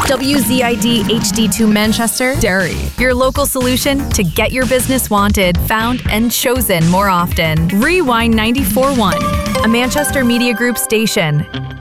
WZID HD2 Manchester, Derry. your local solution to get your business wanted, found, and chosen more often. Rewind 94.1, a Manchester Media Group station.